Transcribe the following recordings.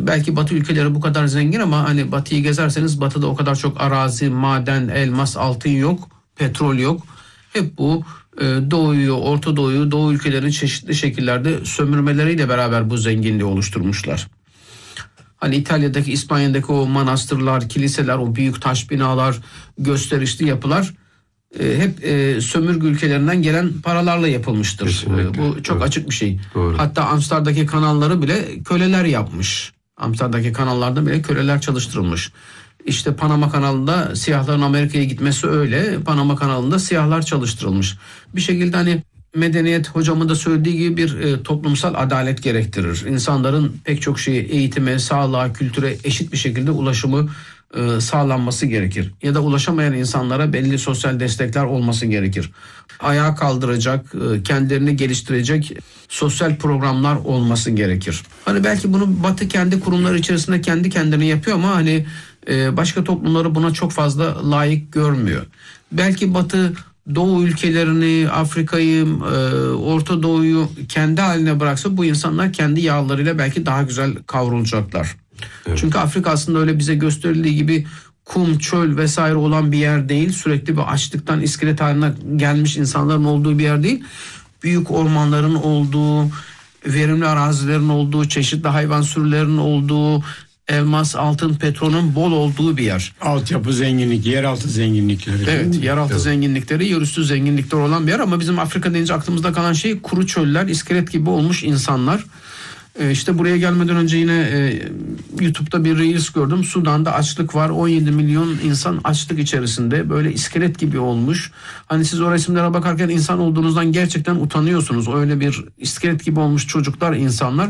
Belki Batı ülkeleri bu kadar zengin ama hani Batı'yı gezerseniz Batı'da o kadar çok arazi, maden, elmas, altın yok, petrol yok. Hep bu Doğu'yu, Orta Doğu'yu, Doğu ülkelerin çeşitli şekillerde sömürmeleriyle beraber bu zenginliği oluşturmuşlar. Hani İtalya'daki, İspanya'daki o manastırlar, kiliseler, o büyük taş binalar, gösterişli yapılar hep sömürge ülkelerinden gelen paralarla yapılmıştır. Bu çok açık bir şey. Doğru. Hatta Amsterdam'daki kanalları bile köleler yapmış. Amsterdam'daki kanallarda bile köleler çalıştırılmış. İşte Panama kanalında siyahların Amerika'ya gitmesi öyle. Panama kanalında siyahlar çalıştırılmış. Bir şekilde hani medeniyet, hocamın da söylediği gibi bir toplumsal adalet gerektirir. İnsanların pek çok şeye, eğitime, sağlığa, kültüre eşit bir şekilde ulaşımı sağlanması gerekir. Ya da ulaşamayan insanlara belli sosyal destekler olması gerekir. Ayağa kaldıracak, kendilerini geliştirecek sosyal programlar olması gerekir. Hani belki bunu Batı kendi kurumları içerisinde kendi kendine yapıyor ama hani başka toplumları buna çok fazla layık görmüyor. Belki Batı Doğu ülkelerini, Afrika'yı, Orta Doğu'yu kendi haline bıraksa bu insanlar kendi yağlarıyla belki daha güzel kavrulacaklar. Evet. Çünkü Afrika aslında öyle bize gösterildiği gibi kum, çöl vesaire olan bir yer değil. Sürekli bir açlıktan iskelet haline gelmiş insanların olduğu bir yer değil. Büyük ormanların olduğu, verimli arazilerin olduğu, çeşitli hayvan sürülerinin olduğu, elmas, altın, petrolün bol olduğu bir yer. Altyapı zenginlik, yeraltı zenginlikleri. Evet, yeraltı zenginlikleri, yerüstü zenginlikler olan bir yer ama bizim Afrika deyince aklımızda kalan şey kuru çöller, iskelet gibi olmuş insanlar. İşte buraya gelmeden önce yine YouTube'da bir reels gördüm. Sudan'da açlık var. 17 milyon insan açlık içerisinde. Böyle iskelet gibi olmuş. Hani siz o resimlere bakarken insan olduğunuzdan gerçekten utanıyorsunuz. Öyle bir iskelet gibi olmuş çocuklar, insanlar.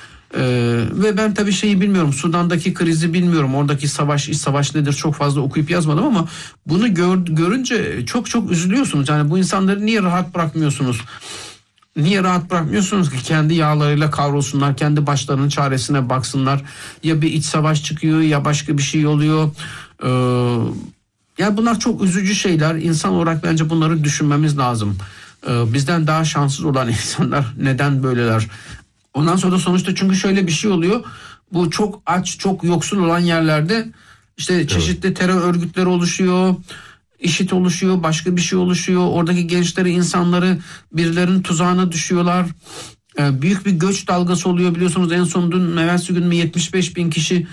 Ve ben tabii şeyi bilmiyorum. Sudan'daki krizi bilmiyorum. Oradaki savaş nedir çok fazla okuyup yazmadım ama bunu görünce çok çok üzülüyorsunuz. Yani bu insanları niye rahat bırakmıyorsunuz? Niye rahat bırakmıyorsunuz ki kendi yağlarıyla kavrulsunlar, kendi başlarının çaresine baksınlar? Ya bir iç savaş çıkıyor ya başka bir şey oluyor. Yani bunlar çok üzücü şeyler. İnsan olarak bence bunları düşünmemiz lazım. Bizden daha şanssız olan insanlar neden böyleler? Ondan sonra da sonuçta çünkü şöyle bir şey oluyor. Bu çok aç, çok yoksul olan yerlerde işte çeşitli terör örgütleri oluşuyor. İşit oluşuyor, başka bir şey oluşuyor. Oradaki gençleri, insanları birilerinin tuzağına düşüyorlar. Büyük bir göç dalgası oluyor biliyorsunuz. En son dün, evvelsi gün mü 75 bin kişi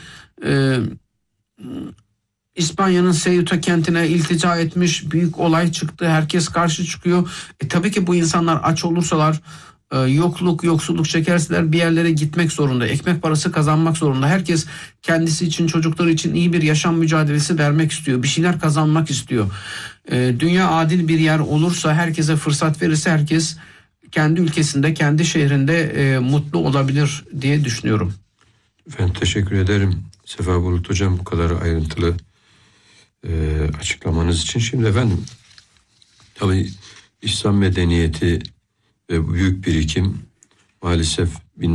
İspanya'nın Ceuta kentine iltica etmiş. Büyük olay çıktı. Herkes karşı çıkıyor. Tabii ki bu insanlar aç olursalar, yoksulluk çekerseler bir yerlere gitmek zorunda. Ekmek parası kazanmak zorunda. Herkes kendisi için, çocukları için iyi bir yaşam mücadelesi vermek istiyor. Bir şeyler kazanmak istiyor. Dünya adil bir yer olursa, herkese fırsat verirse herkes kendi ülkesinde, kendi şehrinde mutlu olabilir diye düşünüyorum. Ben teşekkür ederim Sefa Bulut Hocam bu kadar ayrıntılı açıklamanız için. Şimdi efendim tabii İslam medeniyeti ve büyük birikim maalesef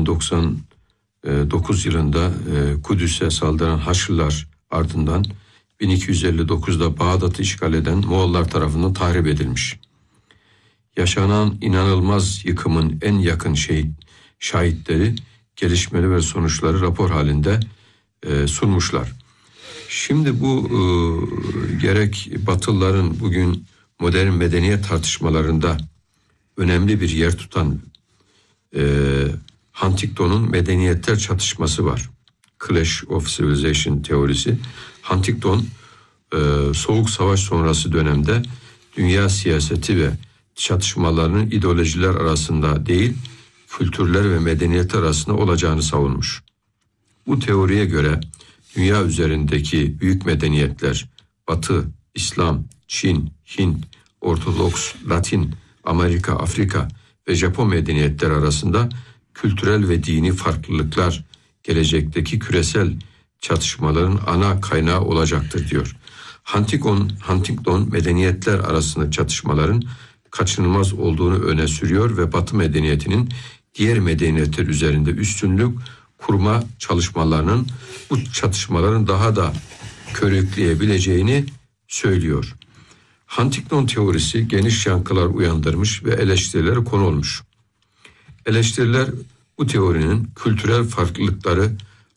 1099 yılında Kudüs'e saldıran Haçlılar ardından 1259'da Bağdat'ı işgal eden Moğollar tarafından tahrip edilmiş. Yaşanan inanılmaz yıkımın en yakın şahitleri gelişmeleri ve sonuçları rapor halinde sunmuşlar. Şimdi bu gerek Batılıların bugün modern medeniyet tartışmalarında önemli bir yer tutan Huntington'un medeniyetler çatışması var. Clash of Civilization teorisi. Huntington Soğuk Savaş sonrası dönemde dünya siyaseti ve çatışmalarının ideolojiler arasında değil, kültürler ve medeniyetler arasında olacağını savunmuş. Bu teoriye göre dünya üzerindeki büyük medeniyetler Batı, İslam, Çin, Hint, Ortodoks, Latin, Amerika, Afrika ve Japon medeniyetler arasında kültürel ve dini farklılıklar gelecekteki küresel çatışmaların ana kaynağı olacaktır diyor. Huntington medeniyetler arasında çatışmaların kaçınılmaz olduğunu öne sürüyor ve Batı medeniyetinin diğer medeniyetler üzerinde üstünlük kurma çalışmalarının bu çatışmaların daha da körükleyebileceğini söylüyor. Huntington teorisi geniş yankılar uyandırmış ve eleştirilere konu olmuş. Eleştiriler bu teorinin kültürel farklılıkları